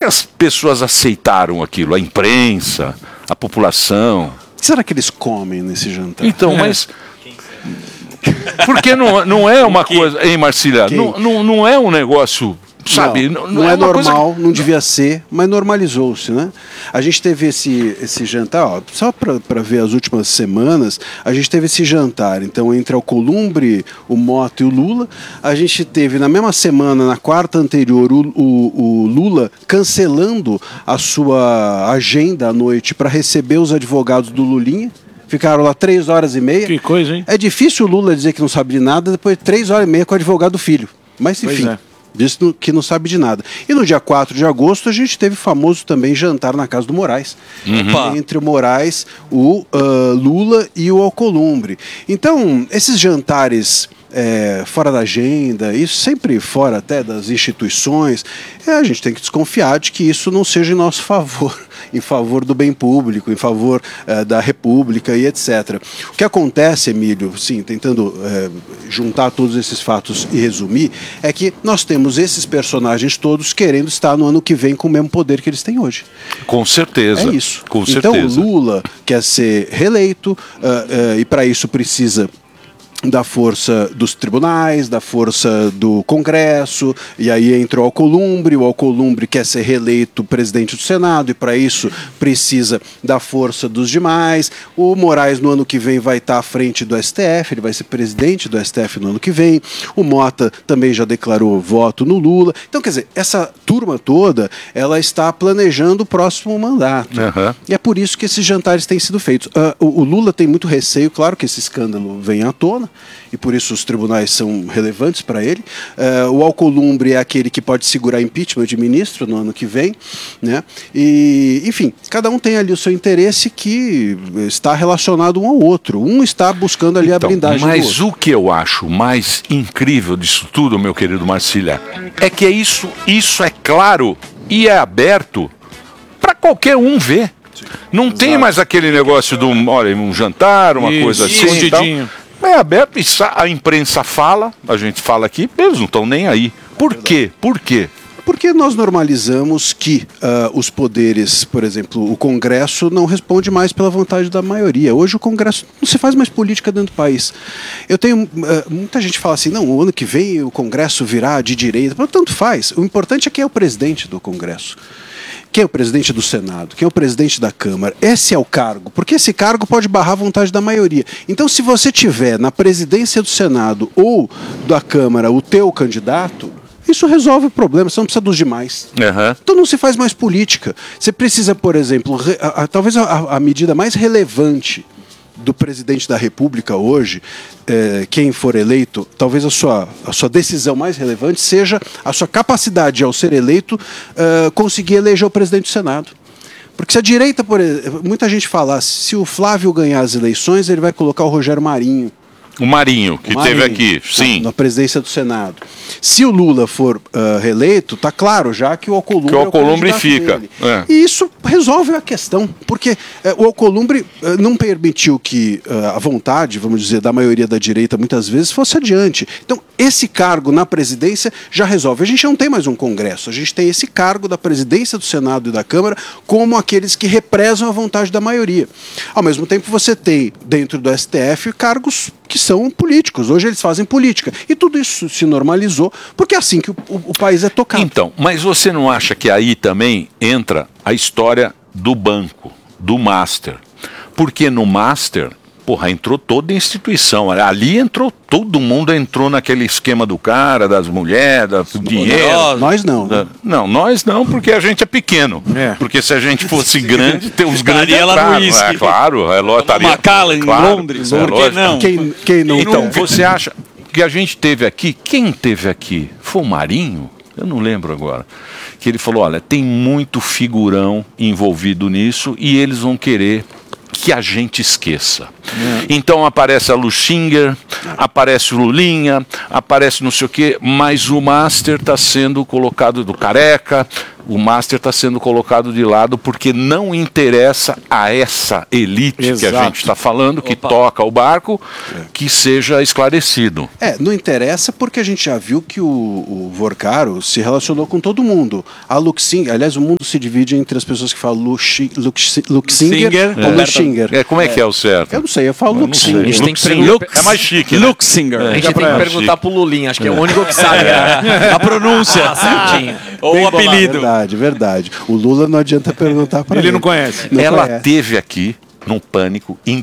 as pessoas aceitaram aquilo? A imprensa, a população? O que será que eles comem nesse jantar? Então, mas... Porque não é uma coisa... Hein, Marcília? Não é um negócio... Sabe, não é normal, não devia ser, mas normalizou-se, né? A gente teve esse jantar, ó, só para ver as últimas semanas, a gente teve esse jantar, então, entre Alcolumbre, o Mota e o Lula. A gente teve, na mesma semana, na quarta anterior, o Lula cancelando a sua agenda à noite para receber os advogados do Lulinha. Ficaram lá 3h30. Que coisa, hein? É difícil o Lula dizer que não sabe de nada depois de 3h30 com o advogado do filho. Mas, enfim... Diz que não sabe de nada. E no dia 4 de agosto a gente teve o famoso também jantar na casa do Moraes. Entre o Moraes, o Lula e o Alcolumbre. Então, esses jantares fora da agenda, isso sempre fora até das instituições, a gente tem que desconfiar de que isso não seja em nosso favor, em favor do bem público, em favor da República e etc. O que acontece, Emílio, sim, tentando juntar todos esses fatos e resumir, é que nós temos esses personagens todos querendo estar no ano que vem com o mesmo poder que eles têm hoje. Com certeza. É isso. Com então, certeza. Lula quer ser reeleito e para isso precisa da força dos tribunais, da força do Congresso, e aí entra o Alcolumbre quer ser reeleito presidente do Senado, e para isso precisa da força dos demais. O Moraes no ano que vem vai estar à frente do STF, ele vai ser presidente do STF no ano que vem. O Mota também já declarou voto no Lula. Então, quer dizer, essa turma toda, ela está planejando o próximo mandato. E é por isso que esses jantares têm sido feitos. O Lula tem muito receio, claro que esse escândalo vem à tona, e por isso os tribunais são relevantes para ele. O Alcolumbre é aquele que pode segurar impeachment de ministro no ano que vem, né? E, enfim, cada um tem ali o seu interesse que está relacionado um ao outro. Um está buscando ali a blindagem do outro. Mas o que eu acho mais incrível disso tudo, meu querido Marcília, é que isso é claro e é aberto para qualquer um ver. Não tem mais aquele negócio do, olha, um jantar, uma coisa assim e tal. É aberto, a imprensa fala, a gente fala aqui, eles não estão nem aí. Por quê? Por quê? Porque nós normalizamos que os poderes, por exemplo, o Congresso não responde mais pela vontade da maioria. Hoje o Congresso não se faz mais política dentro do país. Eu tenho muita gente fala assim, não, o ano que vem o Congresso virá de direita. Mas tanto faz. O importante é quem é o presidente do Congresso. Quem é o presidente do Senado? Quem é o presidente da Câmara? Esse é o cargo, porque esse cargo pode barrar a vontade da maioria. Então, se você tiver na presidência do Senado ou da Câmara o teu candidato, isso resolve o problema, você não precisa dos demais. Então não se faz mais política. Você precisa, por exemplo, talvez a medida mais relevante do presidente da República hoje, quem for eleito, talvez a sua decisão mais relevante seja a sua capacidade, ao ser eleito, conseguir eleger o presidente do Senado. Porque se a direita, muita gente fala, se o Flávio ganhar as eleições, ele vai colocar o Rogério Marinho. O Marinho, que teve aqui, sim. Na presidência do Senado. Se o Lula for reeleito, está claro já que o Alcolumbre fica. E isso resolve a questão, porque o Alcolumbre não permitiu que a vontade, vamos dizer, da maioria da direita, muitas vezes, fosse adiante. Então, esse cargo na presidência já resolve. A gente não tem mais um Congresso, a gente tem esse cargo da presidência do Senado e da Câmara como aqueles que represam a vontade da maioria. Ao mesmo tempo, você tem, dentro do STF, cargos que são políticos. Hoje eles fazem política. E tudo isso se normalizou, porque é assim que o país é tocado. Então, mas você não acha que aí também entra a história do banco, do Master? Porque no Master, entrou toda a instituição. Ali entrou, todo mundo entrou naquele esquema do cara, das mulheres, do dinheiro. Nós não. Não, nós não, porque a gente é pequeno. Porque se a gente fosse grande, tem os grandes entraram. Claro, é lógico. Macallan, em Londres, por que não? Quem não? Então, você acha que a gente teve aqui, quem teve aqui? Foi o Marinho? Eu não lembro agora. Que ele falou, olha, tem muito figurão envolvido nisso e eles vão querer que a gente esqueça. Então aparece a Luxinger, aparece o Lulinha, aparece não sei o quê, mas o Master está sendo colocado do Careca, o Master está sendo colocado de lado porque não interessa a essa elite que a gente está falando, que toca o barco, que seja esclarecido. Não interessa porque a gente já viu que o Vorkaro se relacionou com todo mundo. A Luxinger, aliás, o mundo se divide entre as pessoas que falam Luxinger ou Luxinger. Como é que é o certo? Eu não sei, eu falo Luxinger. A gente tem que é mais chique, né? Luxinger. A gente tem que perguntar pro Lulinha, acho que é o único que sabe a pronúncia certinho. Ou o apelido. Verdade. O Lula não adianta perguntar para ele. Ele não conhece. Ela teve aqui no Pânico em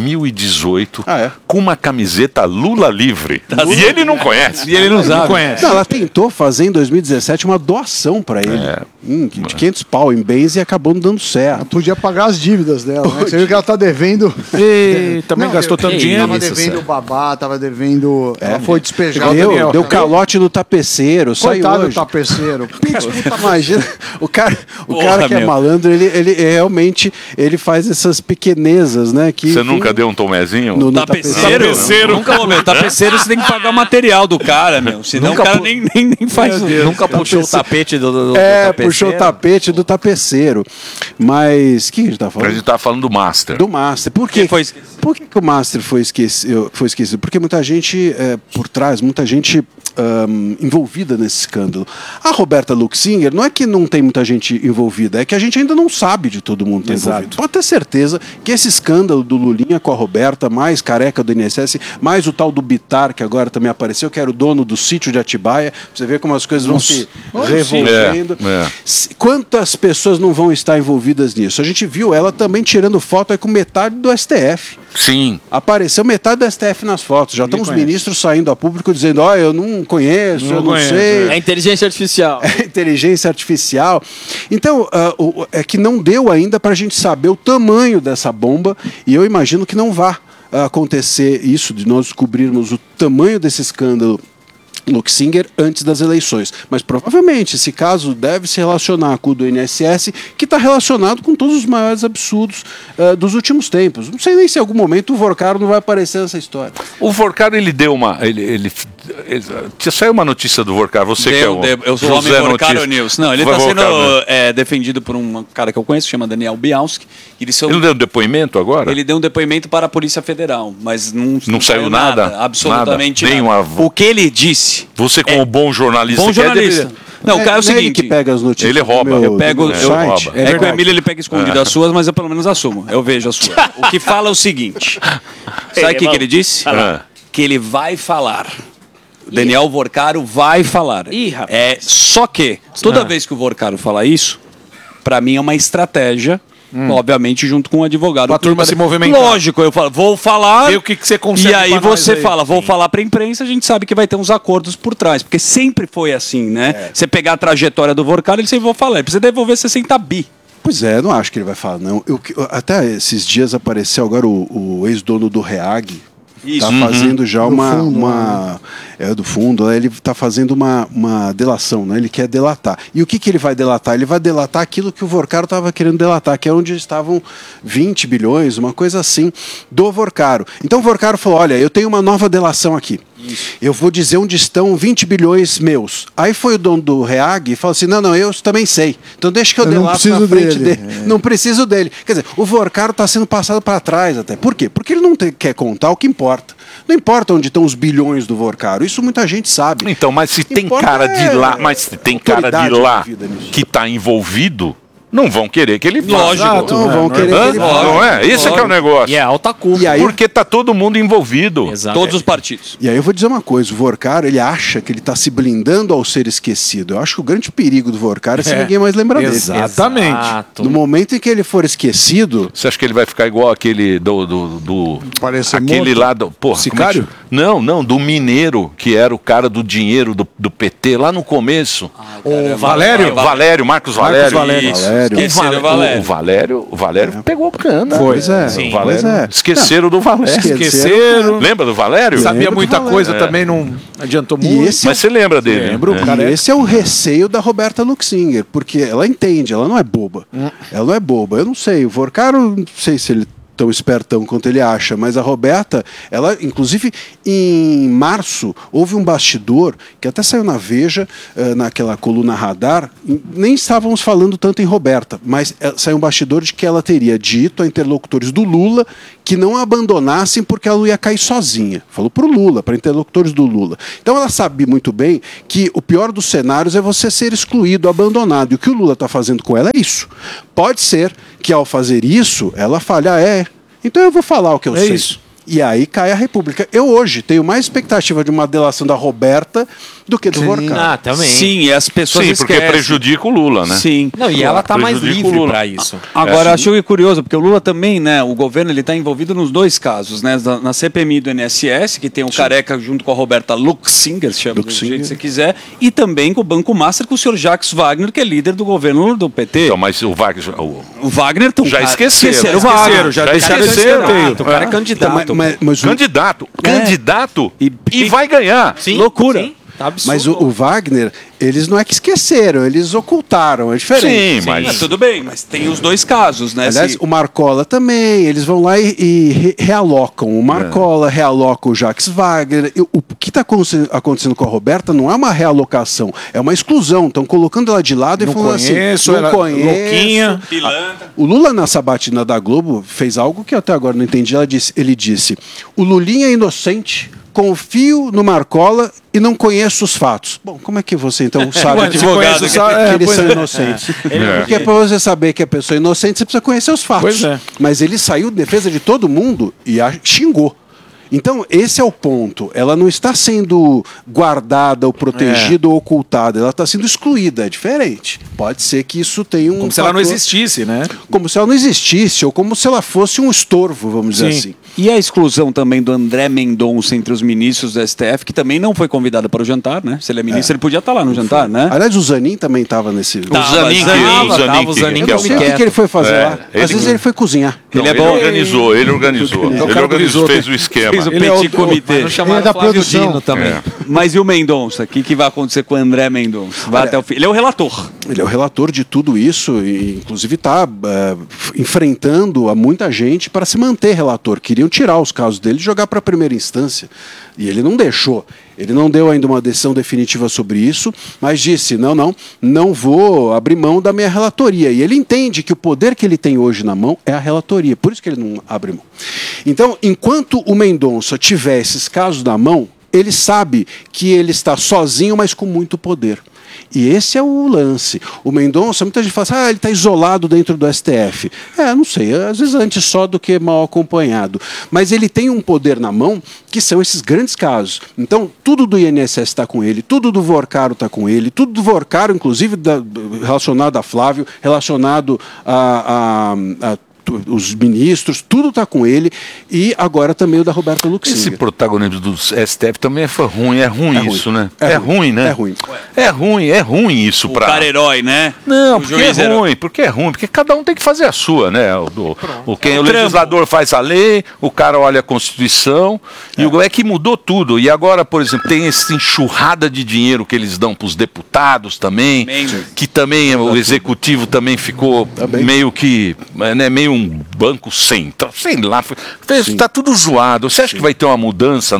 2018 com uma camiseta Lula livre. E ele não conhece. E ele não sabe. Não, ela tentou fazer em 2017 uma doação para ele. De 500 pau em bens e acabou não dando certo. Ela podia pagar as dívidas dela, né? Você viu que ela tá devendo. E também gastou tanto dinheiro. Tava devendo o babá, tava devendo. Ela foi despejada. Deu calote no tapeceiro, saiu hoje. Do tapeceiro. Imagina, o cara que é malandro, ele realmente ele faz essas pequenezas, né? Que, você nunca deu um tomezinho? No tapeceiro? Nunca, meu. Tapeceiro você tem que pagar o material do cara, meu. Senão o cara nem faz isso. Nunca puxou o tapete do tapeceiro. Puxou o tapete do tapeceiro. Mas o que a gente tá falando? A gente tá falando do Master. Do Master. Por que o Master foi esquecido? Porque muita gente por trás, muita gente envolvida nesse escândalo. A Roberta Luxinger, não é que não tem muita gente envolvida, é que a gente ainda não sabe de todo mundo que está envolvido. Pode ter certeza que esse escândalo do Lulinha com a Roberta, mais Careca do INSS, mais o tal do Bitar, que agora também apareceu, que era o dono do sítio de Atibaia, você vê como as coisas vão se revolvendo. Quantas pessoas não vão estar envolvidas nisso? A gente viu ela também tirando foto aí com metade do STF. Sim. Apareceu metade do STF nas fotos. Já estão os ministros saindo a público dizendo, eu não conheço, eu não sei. É inteligência artificial. É inteligência artificial. Então, é que não deu ainda para a gente saber o tamanho dessa bomba, e eu imagino que não vá acontecer isso, de nós descobrirmos o tamanho desse escândalo Luxinger antes das eleições. Mas provavelmente esse caso deve se relacionar com o do INSS, que está relacionado com todos os maiores absurdos dos últimos tempos. Não sei nem se em algum momento o Vorkaro não vai aparecer nessa história. O Vorkaro, ele deu uma... saiu uma notícia do Vorkaro, você que é o... Eu sou o homem Vorkaro News. Não, ele está sendo defendido por um cara que eu conheço, chama Daniel Bialski. Ele não deu um depoimento agora? Ele deu um depoimento para a Polícia Federal, mas não saiu nada? Absolutamente nada. O que ele disse... Você como bom jornalista... Bom jornalista. Não, o cara é o seguinte... Ele que pega as notícias. Ele rouba. Eu pego... que o Emílio ele pega escondido as suas, mas eu pelo menos assumo. Eu vejo as suas. O que fala é o seguinte... Sabe o que ele disse? Que ele vai falar. Daniel Vorkaro vai falar. Só que, toda vez que o Vorkaro fala isso, para mim é uma estratégia... Obviamente, junto com o advogado. A turma se movimentar. Lógico, eu falo, vou falar. Ver o que você consegue. E aí você fala, vou falar para a imprensa, a gente sabe que vai ter uns acordos por trás. Porque sempre foi assim, né? Você pegar a trajetória do Vorkaro, ele sempre vai falar. Ele precisa devolver 60 bi. Pois é, não acho que ele vai falar, não. Até esses dias apareceu agora o ex-dono do REAG. Está fazendo já do fundo, ele está fazendo uma delação, né? Ele quer delatar. E o que ele vai delatar? Ele vai delatar aquilo que o Vorkaro estava querendo delatar, que é onde estavam 20 bilhões, uma coisa assim, do Vorkaro. Então o Vorkaro falou, olha, eu tenho uma nova delação aqui. Eu vou dizer onde estão 20 bilhões meus. Aí foi o dono do REAG e falou assim, não, eu também sei. Então deixa que eu delato na frente dele. Não preciso dele. Quer dizer, o Vorkaro está sendo passado para trás até. Por quê? Porque ele não quer contar o que importa. Não importa onde estão os bilhões do Vorkaro. Isso muita gente sabe. Então, mas se tem cara de lá, que está envolvido... Não vão querer que ele faça. Lógico. Não vão querer que ele faça. Não é? Esse é que é o negócio. E é alta culpa. Porque tá todo mundo envolvido. Exato. Todos os partidos. E aí eu vou dizer uma coisa. O Vorkaro, ele acha que ele está se blindando ao ser esquecido. Eu acho que o grande perigo do Vorkaro é se ninguém mais lembra dele. Exatamente. No momento em que ele for esquecido... Você acha que ele vai ficar igual aquele Parece aquele morto. lá do... Porra, Sicário? Não, do mineiro, que era o cara do dinheiro do PT lá no começo. O Valério? Marcos Valério. O Valério pegou cana. Pois é. Esqueceram do Valério. Esqueceram. Lembra do Valério? Sabia muita coisa, também não adiantou muito. Mas você lembra dele? Lembro. E esse é o receio da Roberta Luxinger, porque ela entende, ela não é boba. Ela não é boba. Eu não sei, o Vorkaro, não sei se ele tão espertão quanto ele acha, mas a Roberta, ela, inclusive, em março, houve um bastidor que até saiu na Veja, naquela coluna Radar, nem estávamos falando tanto em Roberta, mas saiu um bastidor de que ela teria dito a interlocutores do Lula que não a abandonassem porque ela ia cair sozinha. Falou para o Lula, para interlocutores do Lula. Então ela sabe muito bem que o pior dos cenários é você ser excluído, abandonado. E o que o Lula está fazendo com ela é isso. Pode ser que ao fazer isso, ela fale, então eu vou falar o que eu sei. Isso. E aí cai a República. Eu hoje tenho mais expectativa de uma delação da Roberta do que do Vorcar. Também. Sim, e as pessoas esquecem. Porque prejudica o Lula, né? Sim. Não, e ela está mais livre para isso. Agora, achei curioso, porque o Lula também, né, o governo ele está envolvido nos dois casos, né? Na CPMI do INSS, que tem o Careca junto com a Roberta Luxinger, chama do jeito que você quiser, e também com o Banco Master, com o senhor Jacques Wagner, que é líder do governo do PT. Então, mas o Wagner... O Wagner... Já esqueceram. O Wagner. Já esqueceram. O cara é candidato. Mas candidato e vai ganhar. Sim, loucura. Sim. Mas o Wagner, eles não é que esqueceram, eles ocultaram, é diferente. Sim, mas... tudo bem, mas tem os dois casos, né? Aliás, o Marcola também, eles vão lá e realocam o Marcola, realocam o Jacques Wagner. O que está acontecendo com a Roberta não é uma realocação, é uma exclusão. Estão colocando ela de lado e falando assim, não conheço. Louquinha. O Lula, na sabatina da Globo, fez algo que eu até agora não entendi. Ele disse, o Lulinha é inocente, confio no Marcola e não conheço os fatos. Bom, como é que você então sabe que eles são inocentes? Porque para você saber que a pessoa é inocente, você precisa conhecer os fatos. Mas ele saiu de defesa de todo mundo e a xingou. Então, esse é o ponto. Ela não está sendo guardada ou protegida ou ocultada. Ela está sendo excluída. É diferente. Pode ser que isso tenha um... Como se ela não existisse, né? Como se ela não existisse, ou como se ela fosse um estorvo, vamos dizer assim. E a exclusão também do André Mendonça entre os ministros do STF, que também não foi convidado para o jantar, né? Se ele é ministro, ele podia estar lá no jantar, né? Aliás, o Zanin também estava nesse... O Zanin eu não sei o que ele foi fazer lá. Às vezes ele foi cozinhar. Ele organizou. Ele organizou, fez o esquema. O petit comitê. Ele é da produção também. Mas e o Mendonça? O que vai acontecer com o André Mendonça? Vai até o fim. Ele é o relator. Ele é o relator de tudo isso e, inclusive, está enfrentando a muita gente para se manter relator. Queriam tirar os casos dele e jogar para a primeira instância. E ele não deixou. Ele não deu ainda uma decisão definitiva sobre isso, mas disse, não vou abrir mão da minha relatoria. E ele entende que o poder que ele tem hoje na mão é a relatoria, por isso que ele não abre mão. Então, enquanto o Mendonça tiver esses casos na mão, ele sabe que ele está sozinho, mas com muito poder. E esse é o lance. O Mendonça, muita gente fala assim, ele está isolado dentro do STF. Não sei, às vezes antes só do que mal acompanhado. Mas ele tem um poder na mão que são esses grandes casos. Então, tudo do INSS está com ele, tudo do Vorcaro está com ele, tudo do Vorcaro, inclusive relacionado a Flávio, relacionado a os ministros, tudo está com ele, e agora também o da Roberta Luxinger. Esse protagonismo do STF também foi ruim, é ruim isso, né? É ruim, né? É ruim isso para... O cara herói, né? Não, porque é ruim, porque cada um tem que fazer a sua, né? O legislador faz a lei, o cara olha a Constituição, e é que mudou tudo, e agora, por exemplo, tem essa enxurrada de dinheiro que eles dão para os deputados também, que também o executivo também ficou meio que, né, meio um banco central, sei lá, está tudo zoado. Você acha que vai ter uma mudança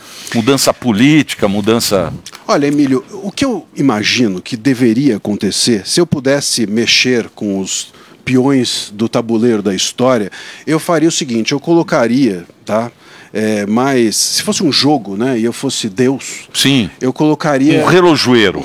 política, Olha, Emílio, o que eu imagino que deveria acontecer, se eu pudesse mexer com os peões do tabuleiro da história, eu faria o seguinte, eu colocaria, mas se fosse um jogo, né, e eu fosse Deus, eu colocaria... Um relojoeiro.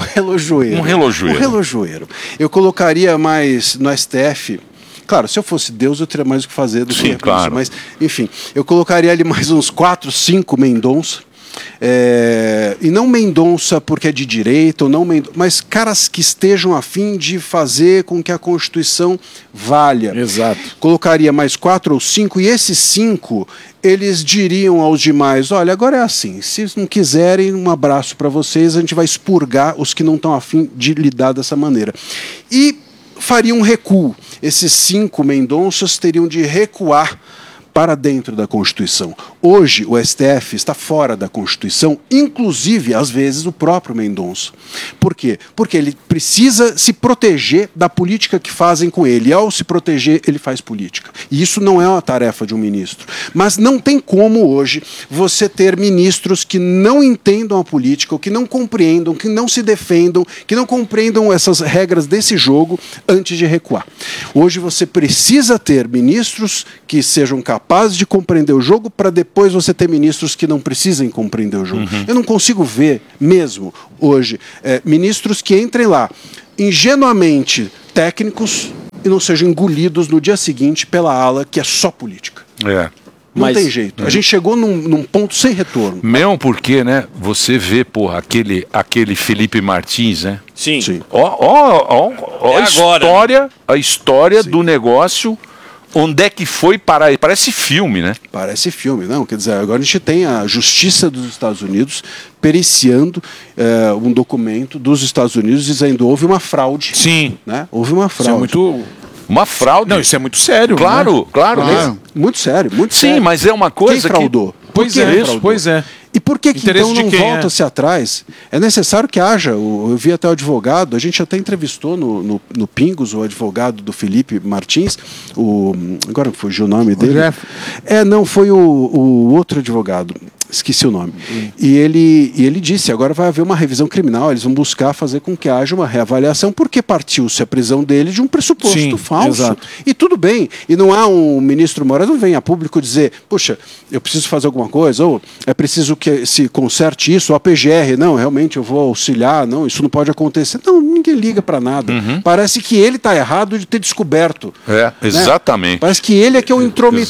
Eu colocaria mais no STF... Claro, se eu fosse Deus, eu teria mais o que fazer do que isso. Mas, enfim, eu colocaria ali mais uns 4, 5 Mendonça. E não Mendonça porque é de direita, ou não mas caras que estejam a fim de fazer com que a Constituição valha. Exato. Colocaria mais 4 ou 5, e esses 5, eles diriam aos demais, olha, agora é assim, se não quiserem, um abraço para vocês, a gente vai expurgar os que não estão a fim de lidar dessa maneira. E faria um recuo. Esses 5 Mendonças teriam de recuar para dentro da Constituição. Hoje, o STF está fora da Constituição, inclusive, às vezes, o próprio Mendonça. Por quê? Porque ele precisa se proteger da política que fazem com ele. E, ao se proteger, ele faz política. E isso não é uma tarefa de um ministro. Mas não tem como, hoje, você ter ministros que não entendam a política, ou que não compreendam, que não se defendam, que não compreendam essas regras desse jogo antes de recuar. Hoje você precisa ter ministros que sejam capazes de compreender o jogo para depois você ter ministros que não precisem compreender o jogo. Eu não consigo ver mesmo hoje ministros que entrem lá ingenuamente técnicos e não sejam engolidos no dia seguinte pela ala que é só política. Não tem jeito. A gente chegou num ponto sem retorno. Mesmo porque, né, você vê, porra, aquele Felipe Martins, né? Sim. A história do negócio, onde é que foi parar? Parece filme, né? Parece filme, não. Quer dizer, agora a gente tem a Justiça dos Estados Unidos periciando um documento dos Estados Unidos dizendo houve uma fraude. Sim. Né? Houve uma fraude. Isso é muito... Uma fraude. Não, isso é muito sério. Claro, claro. Muito sério, muito sério. Sim, mas é uma coisa Quem fraudou? Pois é. E por que então não volta-se atrás? É necessário que haja, eu vi até o advogado, a gente até entrevistou no Pingos o advogado do Felipe Martins, agora fugiu o nome dele. Não, foi o outro advogado. Esqueci o nome. E ele disse, agora vai haver uma revisão criminal, eles vão buscar fazer com que haja uma reavaliação, porque partiu-se a prisão dele de um pressuposto falso. Exato. E tudo bem. E não há um ministro Moraes, não vem a público dizer, puxa, eu preciso fazer alguma coisa, ou é preciso que se conserte isso, ou a PGR, não, realmente eu vou auxiliar, não, isso não pode acontecer. Não, ninguém liga para nada. Parece que ele está errado de ter descoberto. Exatamente. Né? Parece que ele é que eu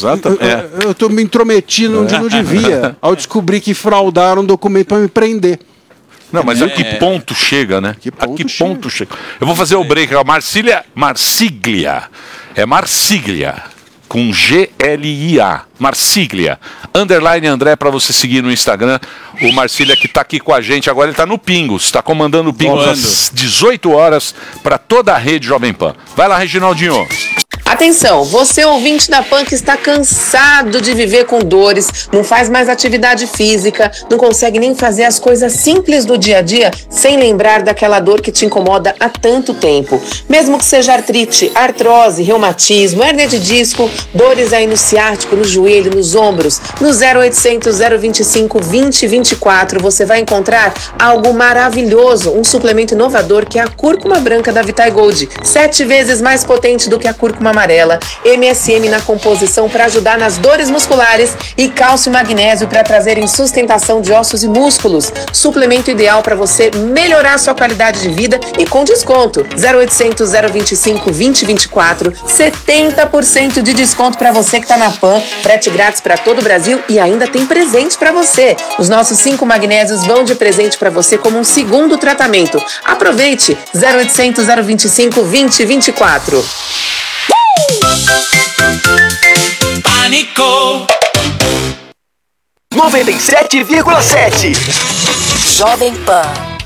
estou me intrometindo onde não devia, ao descobrir que fraudaram um documento para me prender. Não, mas a que ponto chega, né? A que ponto chega? Eu vou fazer o break. Marsiglia. É Marsiglia. Com G-L-I-A. Marsiglia. _ André para você seguir no Instagram. O Marcília que está aqui com a gente agora, ele está no Pingos. Está comandando o Pingos às 18 horas para toda a rede Jovem Pan. Vai lá, Reginaldinho. Atenção, você ouvinte da PAN que está cansado de viver com dores, não faz mais atividade física, não consegue nem fazer as coisas simples do dia a dia sem lembrar daquela dor que te incomoda há tanto tempo. Mesmo que seja artrite, artrose, reumatismo, hérnia de disco, dores aí no ciático, no joelho, nos ombros, no 0800 025 2024 você vai encontrar algo maravilhoso, um suplemento inovador que é a cúrcuma branca da Vitae Gold, 7 vezes mais potente do que a cúrcuma amarela, MSM na composição para ajudar nas dores musculares e cálcio e magnésio para trazerem sustentação de ossos e músculos. Suplemento ideal para você melhorar sua qualidade de vida e com desconto. 0800 025 2024, 70% de desconto para você que está na PAN, frete grátis para todo o Brasil e ainda tem presente para você. Os nossos 5 magnésios vão de presente para você como um segundo tratamento. Aproveite! 0800 025 2024. Pânico 97,7 Jovem Pan.